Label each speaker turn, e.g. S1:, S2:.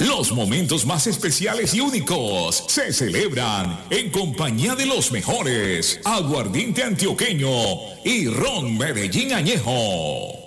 S1: Los momentos más especiales y únicos se celebran en compañía de los mejores. Aguardiente antioqueño y ron Medellín añejo.